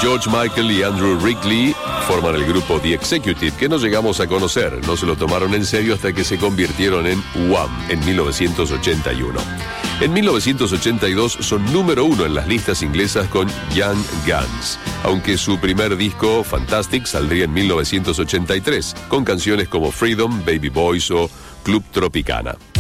George Michael y Andrew Wrigley forman el grupo The Executive, que no llegamos a conocer. No se lo tomaron en serio hasta que se convirtieron en Wham en 1981. En 1982 son número 1 en las listas inglesas con Young Guns, aunque su primer disco, Fantastic, saldría en 1983, con canciones como Freedom, Baby Boys o Club Tropicana.